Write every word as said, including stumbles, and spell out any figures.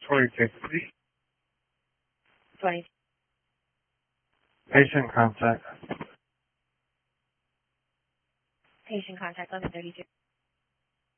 twenty-two, please. twenty. Patient contact. Patient contact eleven thirty-two.